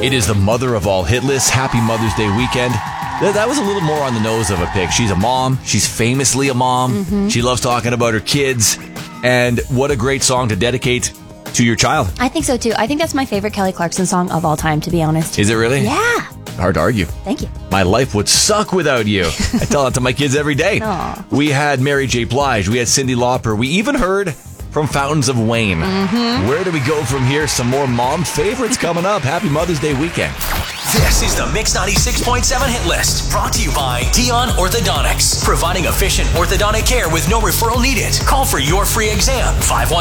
It is the mother of all hit lists. Happy Mother's Day weekend. That was a little more on the nose of a pick. She's a mom. She's famously a mom. Mm-hmm. She loves talking about her kids. And what a great song to dedicate to your child. I think so, too. I think that's my favorite Kelly Clarkson song of all time, to be honest. Is it really? Yeah. Hard to argue. Thank you. My life would suck without you. I tell that to my kids every day. Aww. We had Mary J. Blige. We had Cyndi Lauper. We even heard from Fountains of Wayne. Mm-hmm. Where do we go from here? Some more mom favorites coming up. Happy Mother's Day weekend. This is the Mix 96.7 Hit List, brought to you by Dion Orthodontics, providing efficient orthodontic care with no referral needed. Call for your free exam,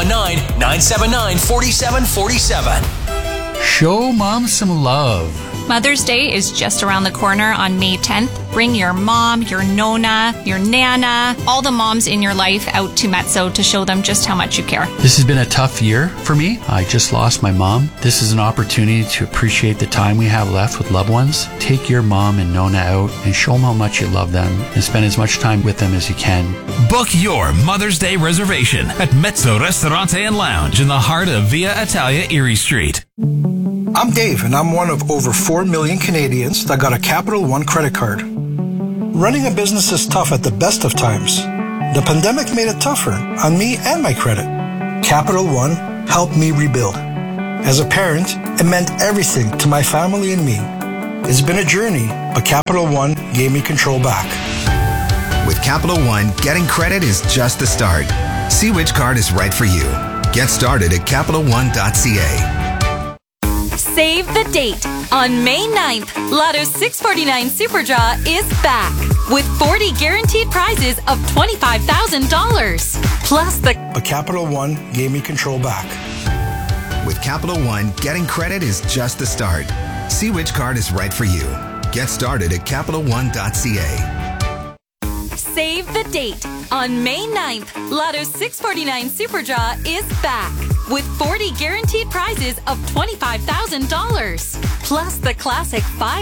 519-979-4747. Show mom some love. Mother's Day is just around the corner on May 10th. Bring your mom, your nona, your nana, all the moms in your life out to Metso to show them just how much you care. This has been a tough year for me. I just lost my mom. This is an opportunity to appreciate the time we have left with loved ones. Take your mom and nona out and show them how much you love them and spend as much time with them as you can. Book your Mother's Day reservation at Mezzo Ristorante and Lounge in the heart of Via Italia, Erie Street. I'm Dave, and I'm one of over 4 million Canadians that got a Capital One credit card. Running a business is tough at the best of times. The pandemic made it tougher on me and my credit. Capital One helped me rebuild. As a parent, it meant everything to my family and me. It's been a journey, but Capital One gave me control back. With Capital One, getting credit is just the start. See which card is right for you. Get started at CapitalOne.ca. Save the date. On May 9th, Lotto 649 Super Draw is back with 40 guaranteed prizes of $25,000. Plus But Capital One gave me control back. With Capital One, getting credit is just the start. See which card is right for you. Get started at CapitalOne.ca. Save the date. On May 9th, Lotto 649 Super Draw is back with 40 guaranteed prizes of $25,000. Plus the classic 5